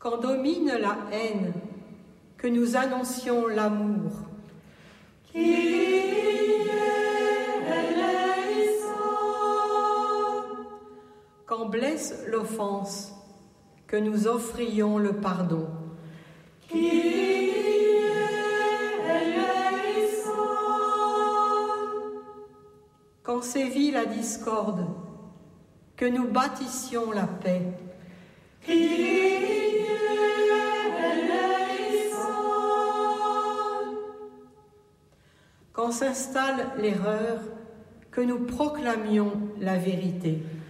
Quand domine la haine, que nous annoncions l'amour. Quand blesse l'offense, que nous offrions le pardon. Quand sévit la discorde, que nous bâtissions la paix. Quand s'installe l'erreur, que nous proclamions la vérité.